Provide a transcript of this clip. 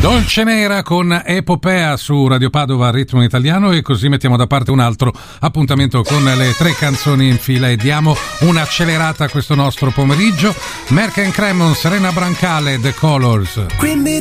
Dolce Nera con Epopea su Radio Padova Ritmo in Italiano, e così mettiamo da parte un altro appuntamento con le 3 canzoni in fila e diamo un'accelerata a questo nostro pomeriggio. Merck & Cremon, Serena Brancale, The Colors. Green